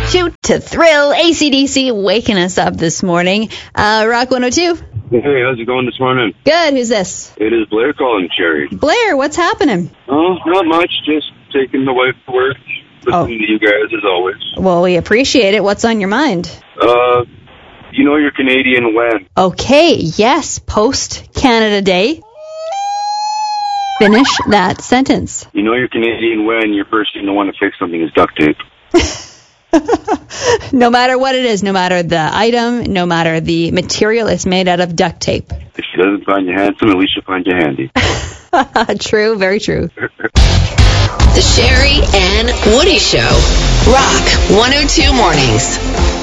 Shoot to thrill. AC/DC waking us up this morning. Rock 102. Hey, how's it going this morning? Good. Who's this? It is Blair calling, Sherry. Blair, what's happening? Oh, not much. Just taking the wife to work. Listening to you guys as always. Well, we appreciate it. What's on your mind? You know you're Canadian when? Okay, yes. Post Canada Day. Finish that sentence. You know you're Canadian when your first thing to want to fix something is duct tape. No matter what it is, no matter the item, no matter the material, it's made out of duct tape. If she doesn't find you handsome, at least she'll find you handy. True, very true. The Sherry and Woody Show. Rock 102 Mornings.